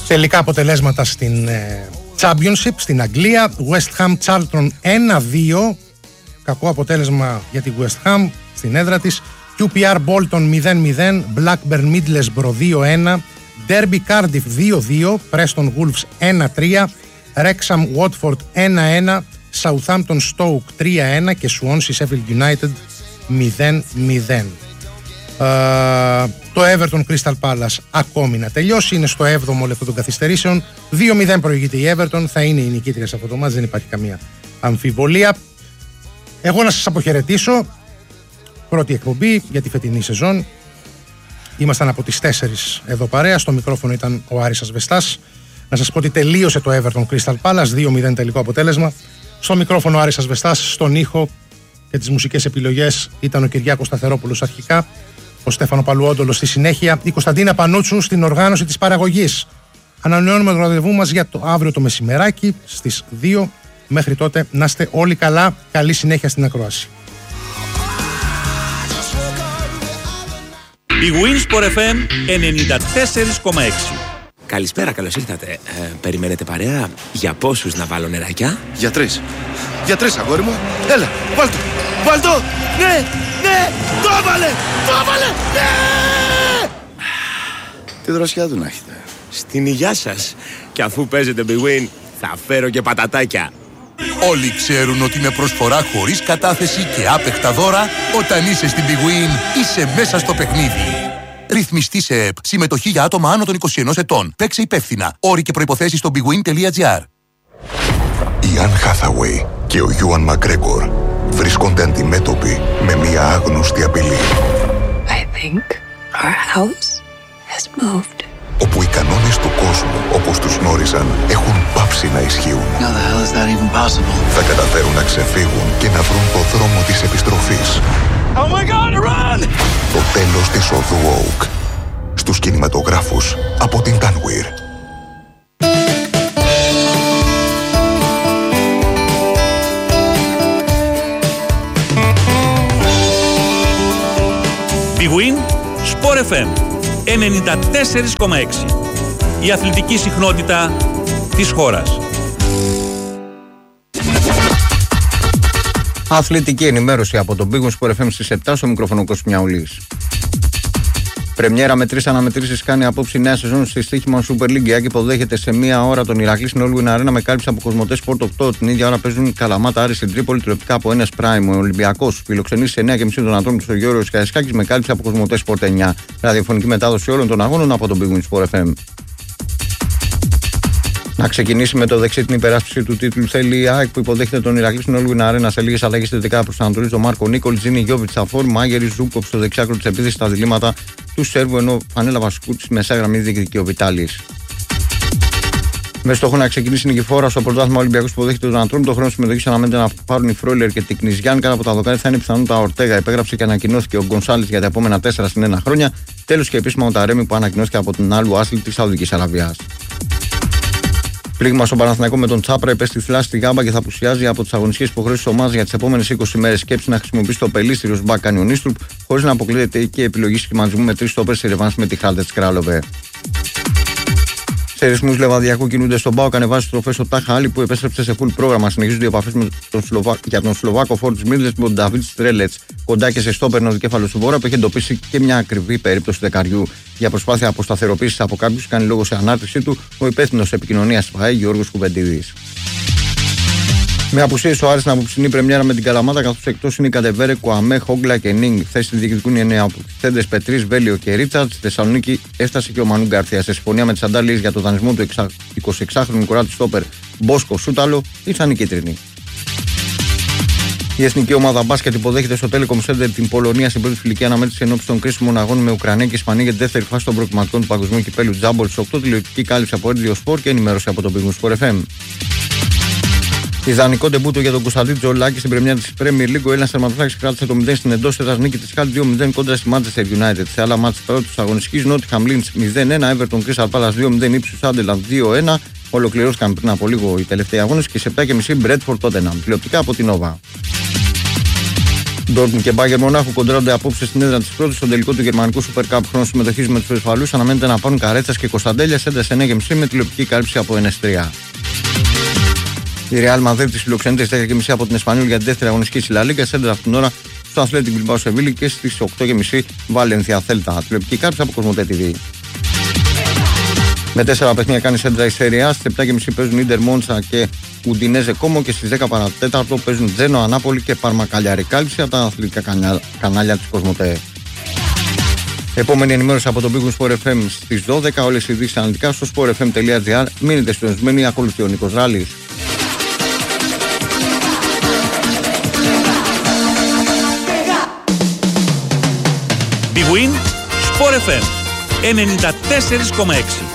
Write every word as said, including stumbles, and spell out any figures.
Τελικά αποτελέσματα στην ε, Championship, στην Αγγλία. West Ham Charlton ένα δύο. Κακό αποτέλεσμα για τη West Ham στην έδρα της. κιου πι αρ Bolton μηδέν μηδέν. Blackburn Middlesbrough δύο ένα. Derby Cardiff δύο δύο. Preston Wolves ένα τρία. Wrexham Watford ένα ένα. Southampton Stoke τρία ένα και Swansea Sheffield United μηδέν μηδέν. Uh, το Everton Crystal Palace ακόμη να τελειώσει, είναι στο έβδομο λεπτό των καθυστερήσεων. Δύο μηδέν προηγείται η Everton, θα είναι η νικήτρια σε αυτό το μάτς, δεν υπάρχει καμία αμφιβολία. Εγώ να σας αποχαιρετήσω. Πρώτη εκπομπή για τη φετινή σεζόν. Ήμασταν από τις τέσσερις εδώ παρέα. Στο μικρόφωνο ήταν ο Άρης Ασβεστάς. Να σας πω ότι τελείωσε το Everton Crystal Palace, δύο μηδέν τελικό αποτέλεσμα. Στο μικρόφωνο ο Άρης Ασβεστάς, στον ήχο και τις μουσικές επιλογές ήταν ο Κυριάκος Σταθερόπουλος αρχικά, ο Στέφανο Παλουόντολος στη συνέχεια, η Κωνσταντίνα Πανούτσου στην οργάνωση της παραγωγής. Ανανεώνουμε το ραντεβού μας για το αύριο το μεσημεράκι στις δύο. Μέχρι τότε να είστε όλοι καλά, καλή συνέχεια στην ακρόαση. Η Winsport εφ εμ ενενήντα τέσσερα κόμμα έξι. Καλησπέρα, καλώς ήρθατε. Ε, περιμένετε παρέα? Για πόσους να βάλω νεράκια? Για τρεις. Για τρεις, αγόρι μου. Έλα, βάλ' το. Βάλ' το. Ναι, ναι, το έβαλε, το έβαλε, ναι! Τι δροσιά του να έχετε. Στην υγειά σας. Και αφού παίζετε Big Win, θα φέρω και πατατάκια. Όλοι ξέρουν ότι με προσφορά χωρίς κατάθεση και άπεχτα δώρα, όταν είσαι στην Big Win, είσαι μέσα στο παιχνίδι. Ρυθμιστή σε ΕΠ. Συμμετοχή για άτομα άνω των είκοσι ενός ετών. Παίξε υπεύθυνα. Όροι και προϋποθέσεις στο bigwin τελεία gr. Η Anne Hathaway και ο Ewan McGregor βρίσκονται αντιμέτωποι με μία άγνωστη απειλή. I think our house has moved. Όπου οι κανόνες του κόσμου, όπως τους γνώριζαν, έχουν πάψει να ισχύουν. How the hell is that even possible? Θα καταφέρουν να ξεφύγουν και να βρουν το δρόμο της επιστροφής. Oh my God, run! Το τέλος της οδού Oak. Στους κινηματογράφους από την Tanweer. Big Win Sport εφ εμ ενενήντα τέσσερα κόμμα έξι. Η αθλητική συχνότητα της χώρας. Αθλητική ενημέρωση από τον Big Win Sport εφ εμ στις επτά, στο μικρόφωνο Κώστας Μιαουλής. Πρεμιέρα με τρεις αναμετρήσεις κάνει απόψη νέα σεζόν στη στοίχημα Super League. Η Άκη υποδέχεται σε μία ώρα τον Ηρακλή στην Όλγουιν Αρένα με κάλυψη από Κοσμοτέ Sport οκτώ. Την ίδια ώρα παίζουν Καλαμάτα Άρης στην Τρίπολη, τηλεοπτικά από N S Prime. Ο Ολυμπιακός φιλοξενεί σε εννιά και μισή τον Αντρόμητο στο Γιώργος Καραϊσκάκης με κάλυψη από Κοσμοτέ Sport εννιά. Ραδιοφωνική μετάδοση όλων των αγώνων από τον Big Win Sport εφ εμ. Να ξεκινήσει με το δεξί την υπεράσπιση του τίτλου. Θέλει η ΑΕΚ που υποδέχεται τον Ηρακλή στην Όλγουιν Αρένα σε λίγες αλλαγές θετικά προσανατολίζει τον Μάρκο Νίκολ, Τζίνι Γιώβιτ Σαφόρ, Μάγερη Ζούκοπ στο δεξιάκρο της επίθεσης στα διλήμματα του Σέρβου, ενώ φανέλα βασικού της μεσαία γραμμή διεκδικεί ο Βιτάλης. Με στόχο να ξεκινήσει νικηφόρα στο πρωτάθλημα Ολυμπιακός που υποδέχεται τον Ατρόμητο, χρόνο συμμετοχής αναμένεται να πάρουν οι Φρόιλερ και την Κνιζιάν. Κάτω από τα δοκάρια θα είναι πιθανόν τα Ορτέγα. Επέγραψε και ανακοινώθηκε ο Γκονσάλης για τα επόμενα τέσσερα συν ένα χρόνια. Τέλος και επίσημα ο Ταρέμι που ανακοινώθηκε από την Άλου Άσλη της Σαουδικής Αραβίας. Πλήγμα στον Παναθηναϊκό με τον Τσάπρα, υπέστη θλάση στη Γάμπα και θα απουσιάζει από τις αγωνιστικές υποχρεώσεις της ομάδας για τις επόμενες είκοσι μέρες. Σκέψη να χρησιμοποιήσει το πελίστηριο Σμπακ κάνει ο Νίστρουπ, χωρίς να αποκλείεται και επιλογή σχηματισμού με τρεις στόπερ σε ρεβάνς με τη Χάλτετς Κράλοβε. Σε ρυθμούς Λεβαδιακού κινούνται στον Πάο, ανεβάζει στροφές στο Τάχα Άλλη που επέστρεψε σε full πρόγραμμα. Συνεχίζονται οι επαφές με τον Σλοβα... για τον Σλοβάκο φόρ της Μίρδες με τον Νταβίτ Στρέλετς. Κοντά και σε στόπερ ο δικέφαλος του Βόρα που έχει εντοπίσει και μια ακριβή περίπτωση δεκαριού. Για προσπάθεια αποσταθεροποίησης από κάποιους κάνει λόγο σε ανάρτησή του ο υπεύθυνος επικοινωνίας της ΦΑΕ Γιώργος Κουβεντίδης. Με απουσίες ο Άρης στην απόψινή πρεμιέρα με την Καλαμάτα, καθώς εκτός είναι η Κατεβέρε, Κουαμέ, Χόγκλα και Νίνγκ. Θέση διεκδικούν οι νεοαποκτηθέντες Πετρίς, Βέλιο και Ρίτσαρτ. Στη Θεσσαλονίκη έφτασε και ο Μανού Γκαρθία. Σε συμφωνία με τις αντάλληλες για το δανεισμό του εικοσιεξάχρονου κοράτη στόπερ Μπόσκο Σούταλο, ήρθαν οι κίτρινοι. Η εθνική ομάδα μπάσκετ υποδέχεται στο Telecom Center την Πολωνία στην πρώτη φιλική αναμέτρηση ενόψει των κρίσιμων αγώνων με Ουκρανία και Ισπανία για τη δεύτερη φάση των προκριματικών του Παγκοσμίου Κυπέλου Τζάμπολ. Σε οκτώ τηλεοπτική κάλυψη από Έρντιο Σπορ και ενημέρωση από το Big Win Sport εφ εμ. Ιδανικό ντεμπούτο για τον Κωνσταντίν Τζολάκη στην πρεμιέρα της Premier League. Ο Έλληνας τερματοφύλακας κράτησε το μηδέν στην εντός έδρας νίκη της Χάλ δύο μηδέν κόντρα στη Manchester United. Σε άλλα μάτς πρώτης αγωνιστικής, Nottingham Leeds μηδέn ένα, Everton Crystal Palace δύο μηδέn, Ipswich Sunderland δύο ένα. Ολοκληρώθηκαν πριν από λίγο οι τελευταίοι αγώνες και σε επτά και μισή Bradford Tottenham. Τηλεοπτικά από την Nova. Ντόρτμουντ και Μπάγερ Μονάχου κοντρώνται απόψε στην έδρα της πρώτης στον τελικό του γερμανικού Super Cup χρόνο συμμετοχής με τους Περσφαλούς. Αναμένεται να πάρουν Καρέτσας και Κωνσταντέλια σέντρα σε εννιά και μισή με τηλεοπτική κάλυψη από Εν Ες τρία. Η Real Madrid της φιλοξενείται στις δέκα και μισή από την Εσπανιόλ για την δεύτερη αγωνιστική στη La Liga. Σέντρα αυτήν την ώρα στο Athletic Bilbao Σεβίλη και στις οκτώ και μισή Valencia Celta. Τηλεοπτική κάλυψη από Κοσμοτέ τι βι. Με τέσσερα παιχνίδια κάνει σέντρα η Serie A. Στις επτά και μισή παίζουν Ίντερ Μόντσα και Ουντινέζε Κόμο και στις δέκα παρά τέταρτο παίζουν Τζένο Ανάπολη και Πάρμα Καλιάρη. Κάλυψη από τα αθλητικά κανάλια της Κοσμοτέ. Επόμενη ενημέρωση από το Big Win Sport εφ εμ στις δώδεκα. Όλες οι ειδήσεις αναλυτικά στο sport f m τελεία g r. Μείνετε συντονισμένοι, ακολουθεί ο Νίκος Ράλης. Big Win Sport εφ εμ ενενήντα τέσσερα κόμμα έξι.